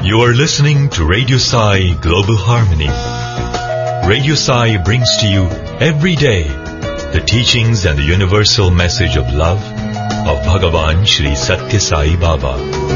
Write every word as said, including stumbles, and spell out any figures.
You are listening to Radio Sai Global Harmony. Radio Sai brings to you every day the teachings and the universal message of love of Bhagavan Shri Satya Sai Baba.